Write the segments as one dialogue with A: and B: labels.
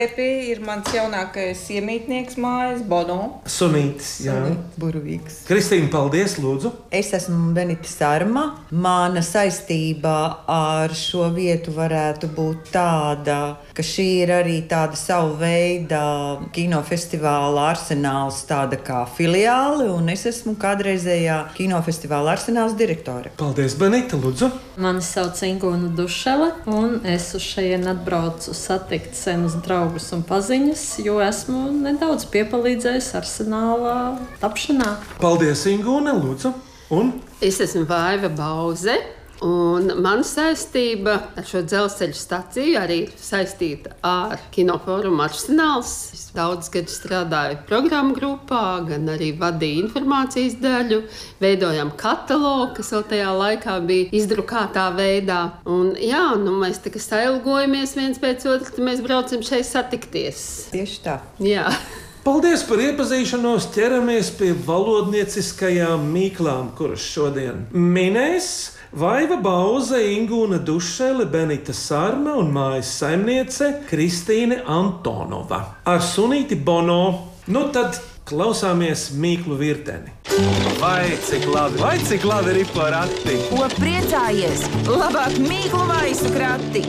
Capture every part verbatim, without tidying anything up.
A: Epi ir mans jaunākais iemītnieks mājas, Bono.
B: Sunītis, jā.
C: Sunītis burvīgs.
B: Kristīna, paldies, lūdzu.
C: Es esmu Benita Sarma. Mana saistība ar šo vietu varētu būt tāda, ka šī ir arī tāda savu veidu kinofestivāla Arsenāls, tāda kā filiāli, un es esmu kādreizējā kinofestivāla Arsenāls direktore.
B: Paldies, Benita, lūdzu.
D: Mani sauc Ingūna Dušele, un es uz šejien atbraucu satikt senus draugus un paziņas, jo esmu nedaudz piepalīdzējis Arsenālā tapšanā.
B: Paldies, Ingūna, lūdzu. Un?
E: Es esmu Vaiva Bauze, un mana saistība ar šo dzelzceļa staciju arī saistīta ar Kinoforumu Arsenāls. Es daudz gadu strādāju programmu grupā, gan arī vadīju informācijas daļu, veidojam katalogu, kas vēl tajā laikā bija izdrukātā veidā. Un jā, nu mēs tā kā sailgojamies viens pēc otra, tad mēs braucam šeit satikties.
C: Tieši tā.
E: Jā.
B: Paldies par iepazīšanos, ķeramies pie valodnieciskajām mīklām, kuras šodien minēs Vaiva Bauze, Ingūna Dušele, Benita Sarma un mājas saimniece Kristīne Antonova. Ar sunīti Bono. Nu tad klausāmies mīklu virteni.
F: Vai cik labi, vai cik labi ir porati?
G: Ko priecājies? Labāk mīklu maisu krati!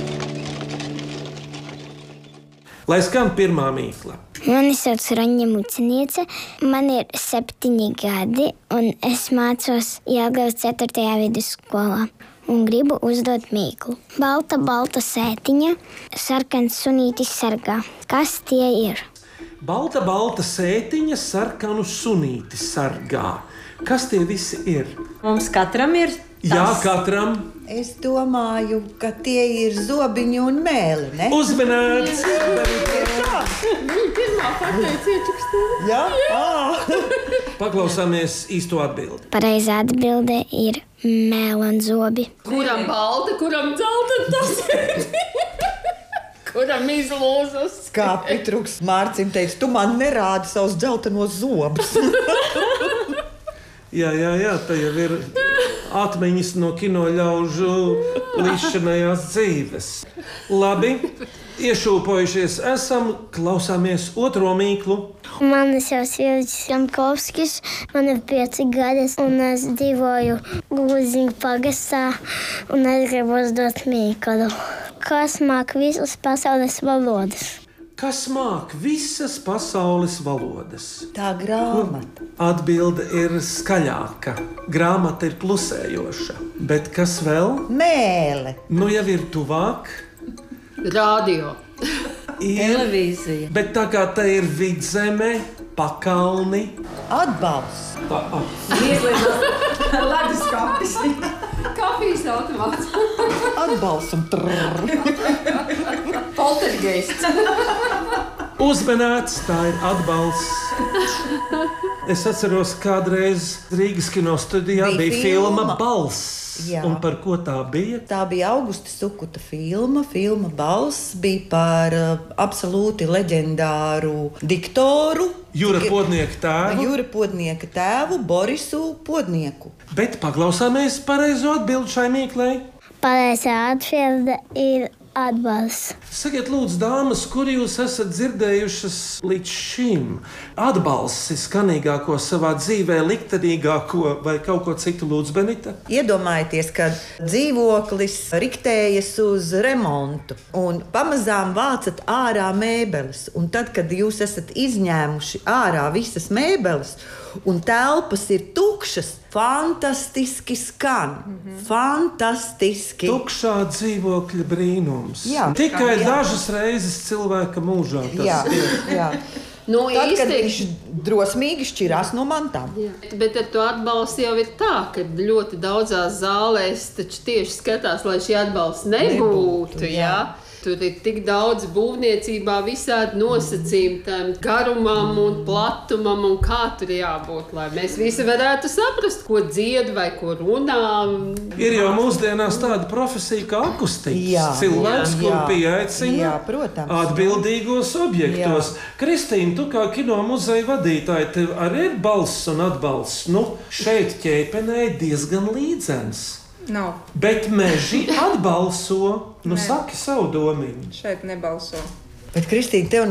B: Lai skan pirmā mīkla.
H: Mani sauc Raņa Muciniece, man ir septiņi gadi, un es mācos Jelgavas ceturtajā vidusskolā un gribu uzdot mīklu. Balta, balta sētiņa, sarkans sunītis sargā. Kas tie ir?
B: Balta, balta sētiņa, sarkanu sunīti sargā. Kas tie visi ir?
D: Mums katram ir tas.
B: Jā, katram.
C: Es domāju, ka tie ir zobiņi un mēli, ne?
B: Uzmanēts!
E: Viņa pirmā pateica iečukstēju.
C: Jā? Jā.
B: Paklausāmies īsto atbildi.
H: Pareizā atbilde ir mēlonzobi.
E: Kuram balta, kuram dzelta, tas ir. Kuram izlūzas.
C: Kā Pitruks Mārcim teica, tu man nerādi savus dzeltenos zobus.
B: Jā, jā, jā, tā jau ir atmiņas no kino ļaužu līdzinājās dzīves. Labi, iešūpojušies esam, klausāmies otro mīklu.
H: Mani sauc Ilģis Jankovskis, man ir pieci gadi, un es dzīvoju Gluziņu pagastā, un es gribu uzdot mīklu. Kas māk visas pasaules valodas?
B: Kas māk visas pasaules valodas?
C: Tā grāmata.
B: Atbilde ir skaļāka. Grāmata ir plusējoša. Bet kas vēl?
C: Mēle.
B: Nu jau ir tuvāk.
E: Radio.
B: Ir,
D: Televīzija.
B: bet tā kā tā ir vidzeme, pakalni.
C: Atbalsts.
B: Pa, a,
A: Leduskapis.
E: Kafijas automāts.
C: Atbalsts un trrr.
E: Poltergeists.
B: uzmanēts, tā ir atbalsts. Es atceros, kādreiz Rīgas kino studijā bija, bija filma, filma Balss.
C: Jā.
B: Un par ko tā bija?
C: Tā bija Augusta Sukuta filma. Filma Balss bija par uh, absolūti leģendāru diktoru.
B: Jūra Podnieka tēvu.
C: Jūra Podnieka tēvu Borisu Podnieku.
B: Bet paklausāmies pareizo atbildi šai mīklei.
H: Pareizā atbilde ir atbalsts.
B: Sakiet, lūdzu, dāmas, kur jūs esat dzirdējušas līdz šim? Atbalsts ir skanīgāko savā dzīvē, liktenīgāko vai kaut ko citu, lūdzu, Benita?
C: Iedomājieties, kad dzīvoklis riktējas uz remontu un pamazām vācat ārā mēbeles. Un tad, kad jūs esat izņēmuši ārā visas mēbeles un telpas ir tukšas, fantastiski skan. Mm-hmm. Fantastiski.
B: Tukšā dzīvokļa brīnums.
C: Jā.
B: Tikai
C: Jā.
B: dažas reizes cilvēka mūžā tas
C: Jā,
B: ir.
C: jā.
E: Nu,
C: Tad, kad
E: īsti-
C: viņš drosmīgi šķirās no mantām.
E: Jā. Bet ar to atbalstu jau ir tā, ka ļoti daudzās zālēs taču tieši skatās, lai šī atbalsta nebūtu.
C: Nebūtu, jā.
E: jā. Tur ir tik daudz būvniecībā, visādi nosacījumi tam garumam un platumam, un kā tur jābūt, lai mēs visi varētu saprast, ko dzied vai ko runā.
B: Ir jau mūsdienās tāda profesija kā akustiķis.
C: Jā,
B: Cilvēks,
C: jā,
B: kur
C: jā.
B: pieaicina
C: Jā, protams.
B: atbildīgos objektos.
C: Jā.
B: Kristīna, tu kā kino muzeja vadītāja, tev arī ir balss un atbalsts. Nu, šeit ķēpenē diezgan līdzens.
A: Nav.
B: Bet meži atbalso. Nu,
A: Nē.
B: saki savu domiņu.
A: Šeit nebalso.
C: Bet, Kristīne, tev